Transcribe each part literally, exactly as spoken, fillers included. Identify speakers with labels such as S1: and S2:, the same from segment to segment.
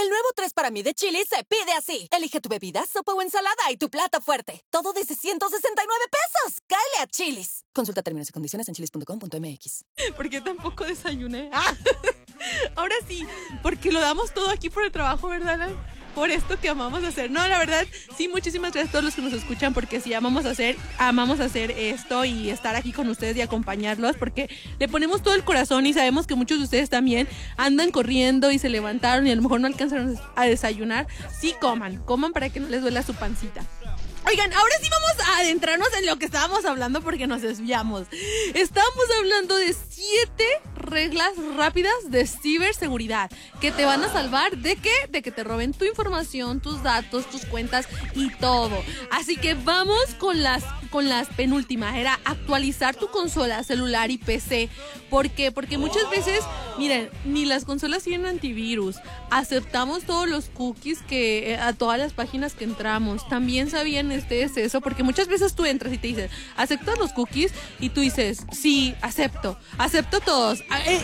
S1: El nuevo tres para mí de Chili's se pide así. Elige tu bebida, sopa o ensalada y tu plato fuerte. Todo desde ciento sesenta y nueve pesos. ¡Cáele a Chili's! Consulta términos y condiciones en chilis punto com punto m x.
S2: ¿Por qué tampoco desayuné? Ah, ahora sí, porque lo damos todo aquí por el trabajo, ¿verdad, Alan? Por esto que amamos hacer. No, la verdad, sí, muchísimas gracias a todos los que nos escuchan, porque sí, amamos hacer, amamos hacer esto y estar aquí con ustedes y acompañarlos, porque le ponemos todo el corazón y sabemos que muchos de ustedes también andan corriendo y se levantaron y a lo mejor no alcanzaron a desayunar. Sí, coman, coman para que no les duela su pancita. Oigan, ahora sí vamos a adentrarnos en lo que estábamos hablando porque nos desviamos. Estábamos hablando de siete reglas rápidas de ciberseguridad que te van a salvar de qué, de que te roben tu información, tus datos, tus cuentas y todo. Así que vamos con las con las penúltimas. Era actualizar tu consola, celular y P C. ¿Por qué? Porque muchas veces, miren, ni las consolas tienen antivirus. Aceptamos todos los cookies que a todas las páginas que entramos. También sabían ustedes eso, porque muchas veces tú entras y te dicen, ¿aceptas los cookies? Y tú dices, sí, acepto, acepto todos.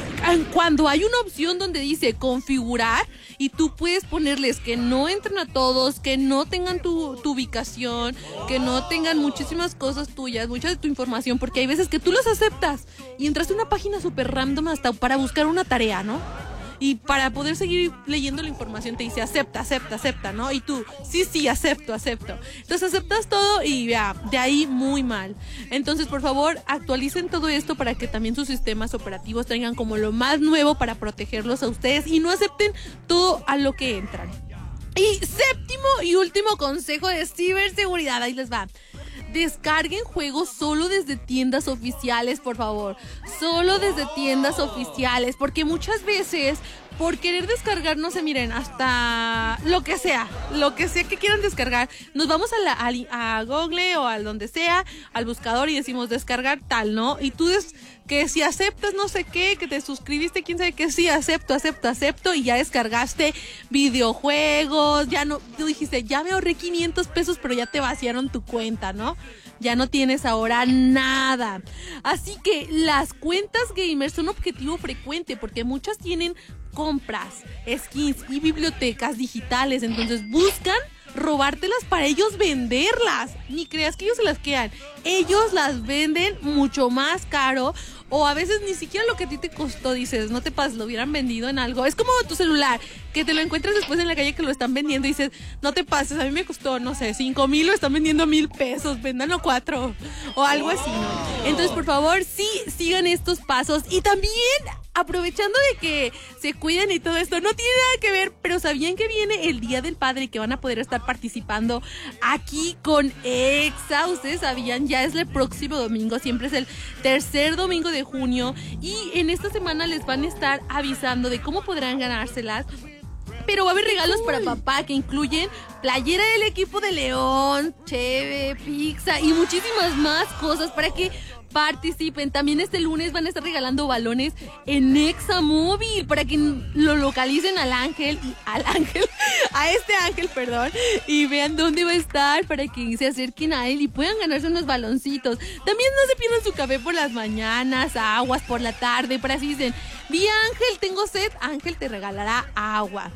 S2: Cuando hay una opción donde dice configurar y tú puedes ponerles que no entren a todos, que no tengan tu, tu ubicación, que no tengan muchísimas cosas tuyas, mucha de tu información, porque hay veces que tú los aceptas y entraste a una página súper random hasta para buscar una tarea, ¿no? Y para poder seguir leyendo la información te dice acepta, acepta, acepta, ¿no? Y tú, sí, sí, acepto, acepto. Entonces aceptas todo y ya, de ahí muy mal. Entonces, por favor, actualicen todo esto para que también sus sistemas operativos tengan como lo más nuevo para protegerlos a ustedes y no acepten todo a lo que entran. Y séptimo y último consejo de ciberseguridad, ahí les va. Descarguen juegos solo desde tiendas oficiales, por favor. Solo desde tiendas oficiales, porque muchas veces por querer descargar, no sé, miren, hasta lo que sea, lo que sea que quieran descargar, nos vamos a, la, a, a Google o al donde sea, al buscador y decimos descargar tal, ¿no? Y tú des, que si aceptas no sé qué, que te suscribiste, quién sabe qué, sí, acepto, acepto, acepto, y ya descargaste videojuegos, ya no, tú dijiste, ya me ahorré quinientos pesos, pero ya te vaciaron tu cuenta, ¿no? Ya no tienes ahora nada. Así que las cuentas gamers son objetivo frecuente porque muchas tienen compras, skins y bibliotecas digitales. Entonces buscan robártelas para ellos venderlas. Ni creas que ellos se las quedan. Ellos las venden mucho más caro. O a veces ni siquiera lo que a ti te costó, dices, no te pases, lo hubieran vendido en algo. Es como tu celular, que te lo encuentras después en la calle que lo están vendiendo y dices, no te pases, a mí me costó, no sé, cinco mil, lo están vendiendo mil pesos, véndanlo cuatro, o algo así, ¿no? Entonces, por favor, sí, sigan estos pasos. Y también, aprovechando de que se cuiden y todo esto, no tiene nada que ver, pero ¿sabían que viene el Día del Padre y que van a poder estar participando aquí con Exa? Ustedes sabían, ya es el próximo domingo, siempre es el tercer domingo de junio, y en esta semana les van a estar avisando de cómo podrán ganárselas. Pero va a haber regalos para papá que incluyen playera del equipo de León, cheve, pizza y muchísimas más cosas para que participen. También este lunes van a estar regalando balones en Exa Móvil para que lo localicen al ángel y al ángel, a este ángel, perdón, y vean dónde va a estar para que se acerquen a él y puedan ganarse unos baloncitos. También no se pierdan su café por las mañanas, aguas por la tarde, para así dicen, vi Ángel, tengo sed, Ángel te regalará agua.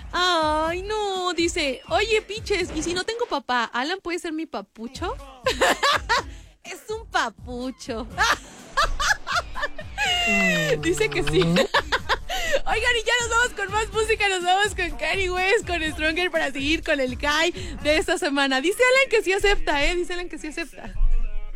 S2: Ay, no, dice, oye, piches, ¿y si no tengo papá, Alan puede ser mi papucho? Es un papucho. Dice que sí. Oigan, y ya nos vamos con más música. Nos vamos con Kanye West, con Stronger, para seguir con el Kai de esta semana. Dice Alan que sí acepta, ¿eh? Dice Alan que sí acepta.